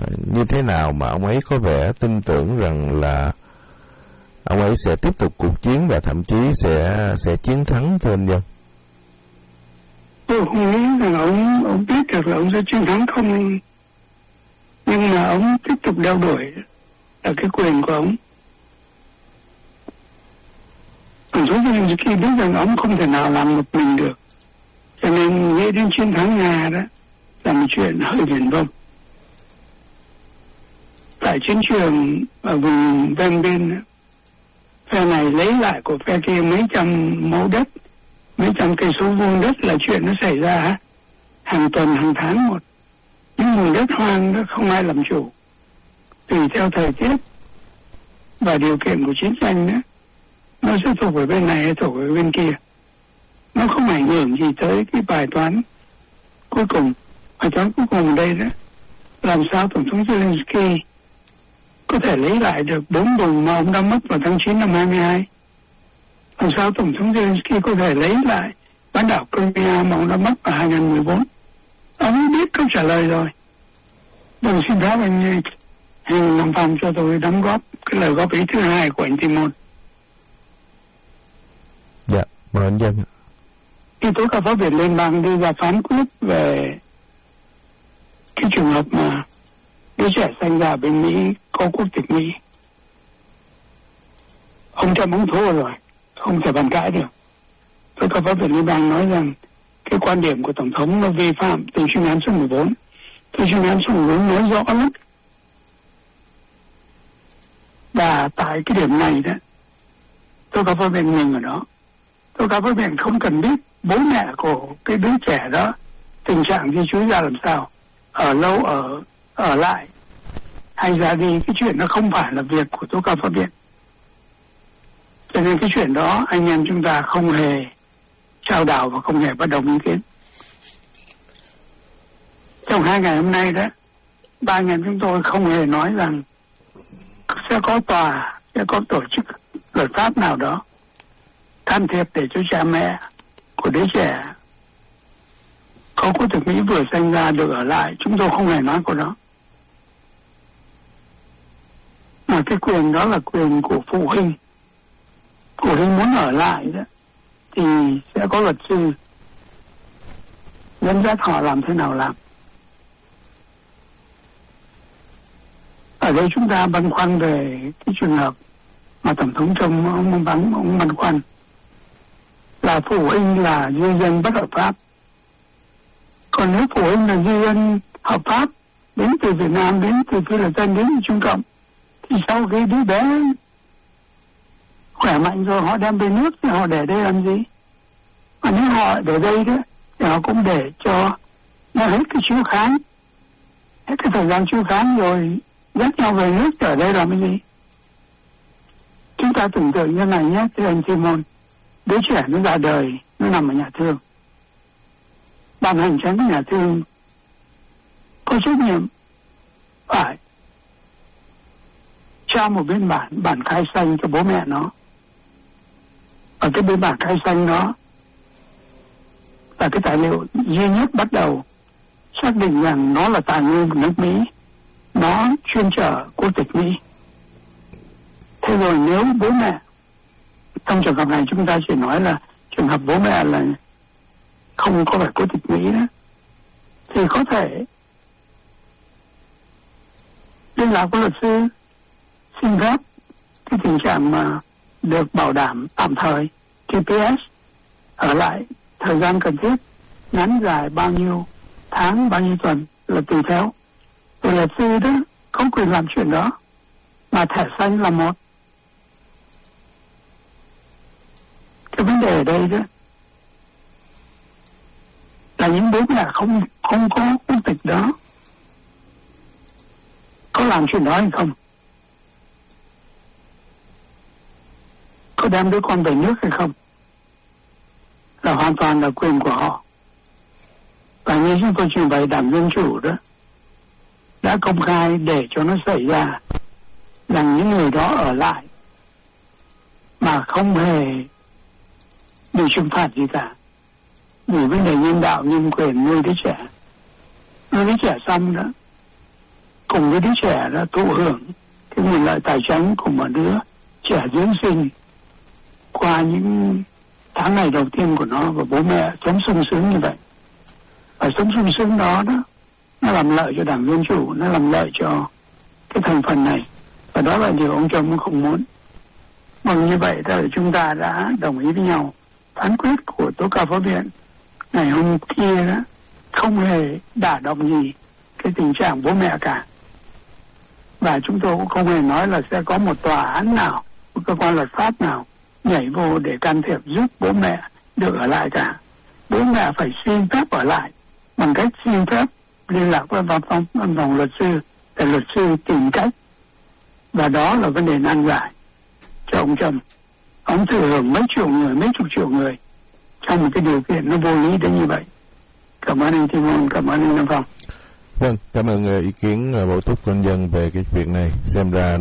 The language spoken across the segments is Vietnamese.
như thế nào mà ông ấy có vẻ tin tưởng rằng là ông ấy sẽ tiếp tục cuộc chiến và thậm chí sẽ chiến thắng, thưa anh Dân? Tôi không nghĩ rằng ông biết được là ông sẽ chiến thắng không, nhưng mà ông tiếp tục đeo đuổi là cái quyền của ông. Tổng thống Zelensky biết rằng ông không thể nào làm một mình được, cho nên nghĩ đến chiến thắng Nga đó là một chuyện hơi viển vông. Tại chiến trường ở vùng ven biên, phe này lấy lại của phe kia mấy trăm mẫu đất, mấy trăm cây số vuông đất là chuyện nó xảy ra hàng tuần hàng tháng một. Những vùng đất hoang đó không ai làm chủ, tùy theo thời tiết và điều kiện của chiến tranh đó, nó sẽ thuộc về bên này hay thuộc về bên kia. Nó không ảnh hưởng gì tới cái bài toán cuối cùng. Bài toán cuối cùng ở đây đó, làm sao Tổng thống Zelensky có thể lấy lại được 4 vùng mà ông đã mất vào tháng 9 năm 22? Làm sao Tổng thống Zelensky có thể lấy lại bán đảo Crimea mà ông đã mất vào 2014? Ông ấy biết câu trả lời rồi. Tôi xin phép anh làm phòng cho tôi đóng góp cái lời góp ý thứ hai của anh Timon. Dạ, mời anh Dân. Khi tối cao pháp viện liên bang đưa ra phán quyết về cái trường hợp mà đứa trẻ sinh ra bên Mỹ có quốc tịch Mỹ, ông Trump ông thua rồi, không thể bàn cãi được. Tối cao pháp viện liên bang nói rằng cái quan điểm của tổng thống nó vi phạm từ chuyên án số 14. Từ chuyên án số 14 nói rõ lắm. Và tại cái điểm này đó, tôi có pháp viện ngừng ở đó. Tôi có pháp viện không cần biết bố mẹ của cái đứa trẻ đó tình trạng di trú ra làm sao, ở lâu ở lại hay ra đi, cái chuyện đó không phải là việc của tố cáo pháp viện. Cho nên cái chuyện đó anh em chúng ta không hề trao đảo và không hề bất đồng ý kiến. Trong 2 ngày hôm nay đó, 3 anh em chúng tôi không hề nói rằng sẽ có tòa, sẽ có tổ chức luật pháp nào đó can thiệp để cho cha mẹ của đứa trẻ có quốc tịch Mỹ vừa sinh ra được ở lại. Chúng tôi không hề nói câu đó. Mà cái quyền đó là quyền của phụ huynh. Phụ huynh muốn ở lại đó thì sẽ có luật sư dẫn dắt họ làm thế nào làm. Ở đây chúng ta băn khoăn về cái trường hợp mà Tổng thống Trump ông băn khoăn là phụ huynh là di dân bất hợp pháp. Còn nếu phụ huynh là di dân hợp pháp đến từ Việt Nam, đến từ Philippines, đến từ Trung Cộng, thì sau cái đứa bé khỏe mạnh rồi họ đem về nước thì họ để đây làm gì? Mà nếu họ để đây đó thì họ cũng để cho nó hết cái chiếu kháng, hết cái thời gian chiếu kháng rồi dắt nhau về nước, ở đây làm cái gì? Chúng ta tưởng tượng như này nhé, thưa anh Simon. Đứa trẻ nó ra đời, nó nằm ở nhà thương. Ban hành chánh của nhà thương có trách nhiệm phải trao một biên bản khai sinh cho bố mẹ nó. Ở cái biên bản khai sinh đó là cái tài liệu duy nhất bắt đầu xác định rằng nó là tài nguyên của nước Mỹ, nó chuyên trở quốc tịch Mỹ. Thế rồi nếu bố mẹ, trong trường hợp này chúng ta chỉ nói là trường hợp bố mẹ là không có phải quốc tịch Mỹ đó, thì có thể liên lạc với luật sư xin phép cái tình trạng mà được bảo đảm tạm thời TPS ở lại thời gian cần thiết, ngắn dài bao nhiêu tháng, bao nhiêu tuần là tùy theo. Rồi luật sư đó có quyền làm chuyện đó, mà thẻ xanh là một. Cái vấn đề ở đây đó là những bố mẹ không có quốc tịch đó có làm chuyện đó hay không, có đem đứa con về nước hay không, là hoàn toàn là quyền của họ. Và như chúng tôi trình bày, Đảng Dân Chủ đó đã công khai để cho nó xảy ra rằng những người đó ở lại mà không hề bị trừng phạt gì cả, vì vấn đề nhân đạo, nhân quyền nuôi đứa trẻ. Nuôi đứa trẻ xong đó cùng với đứa trẻ đó thụ hưởng cái nguồn lợi tài chánh của một đứa trẻ dưỡng sinh qua những tháng ngày đầu tiên của nó, và bố mẹ sống sung sướng như vậy. Và sống sung sướng đó nó làm lợi cho Đảng Dân Chủ, nó làm lợi cho cái thành phần này, và đó là điều ông Trump cũng không muốn. Bằng như vậy là chúng ta đã đồng ý với nhau. Phán quyết của tố cáo phúc viện ngày hôm kia đó không hề đả động gì cái tình trạng bố mẹ cả, và chúng tôi cũng không hề nói là sẽ có một tòa án nào, một cơ quan luật pháp nào nhảy vô để can thiệp giúp bố mẹ được ở lại cả. Bố mẹ phải xin phép ở lại bằng cách xin phép liên lạc với văn phòng luật sư để luật sư tìm cách, và đó là vấn đề nan giải cho ông Trump. Ông thừa hưởng mấy chục triệu người trong một cái điều kiện nó vô lý đến như vậy. Cảm ơn anh Timon, cảm ơn anh Nam Phong. Vâng, cảm ơn ý kiến bổ túc của anh Dân về cái việc này. Xem ra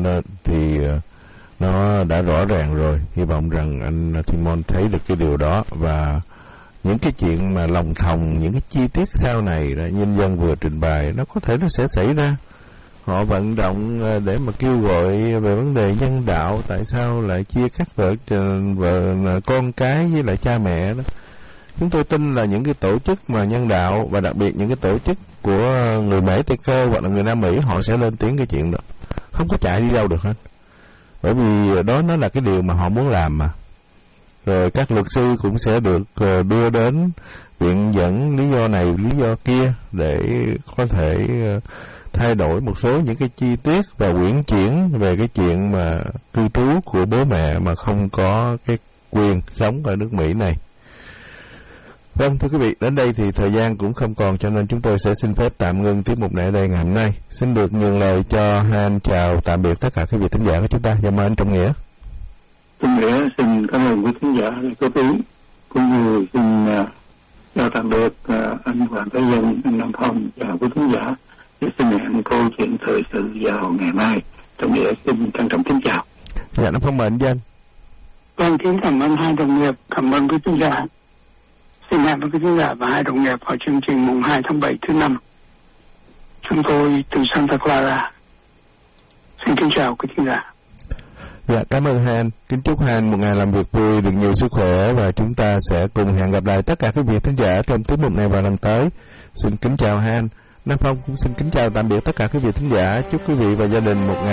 nó đã rõ ràng rồi. Hy vọng rằng anh Timon thấy được cái điều đó, và những cái chuyện mà lòng thòng, những cái chi tiết sau này là nhân dân vừa trình bày, nó có thể nó sẽ xảy ra. Họ vận động để mà kêu gọi về vấn đề nhân đạo, tại sao lại chia cắt vợ con cái với lại cha mẹ đó. Chúng tôi tin là những cái tổ chức mà nhân đạo, và đặc biệt những cái tổ chức của người Mễ Tây Cơ hoặc là người Nam Mỹ, họ sẽ lên tiếng cái chuyện đó, không có chạy đi đâu được hết, bởi vì đó nó là cái điều mà họ muốn làm mà. Rồi các luật sư cũng sẽ được đưa đến viện dẫn lý do này lý do kia để có thể thay đổi một số những cái chi tiết và uyển chuyển về cái chuyện mà cư trú của bố mẹ mà không có cái quyền sống ở nước Mỹ này. Vâng, thưa quý vị, đến đây thì thời gian cũng không còn, cho nên chúng tôi sẽ xin phép tạm ngưng tiết mục này ở đây ngày hôm nay. Xin được nhường lời cho Han chào tạm biệt tất cả quý vị thính giả của chúng ta. Và mời anh Trọng Nghĩa. Trọng Nghĩa xin cảm ơn quý thính giả có ý, cũng như xin chào tạm biệt anh Hoàng Thái Dân, anh Nam Phong và quý thính giả. Xin hẹn câu chuyện thời sự vào ngày mai. Trọng Nghĩa xin trân trọng kính chào. Dạ, Nam Phong mời anh Dân. Vâng, kính cảm ơn hai đồng nghiệp, cảm ơn quý thính giả. Xin hẹn với quý thính giả và hai đồng nghiệp vào chương trình mùng 2 tháng 7 thứ 5. Chúng tôi từ Santa Clara. Xin kính chào quý thính giả. Dạ, cảm ơn Han. Kính chúc Han một ngày làm việc vui, được nhiều sức khỏe, và chúng ta sẽ cùng hẹn gặp lại tất cả quý vị thính giả trong tiết mục này vào lần tới. Xin kính chào Han. Nam Phong cũng xin kính chào tạm biệt tất cả quý vị thính giả. Chúc quý vị và gia đình một ngày